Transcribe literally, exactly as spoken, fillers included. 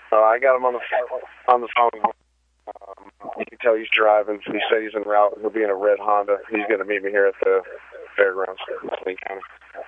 Uh, I got him on the on the phone. Um, you can tell he's driving. He said he's en route. He'll be in a red Honda. He's going to meet me here at the fairgrounds in Lee County.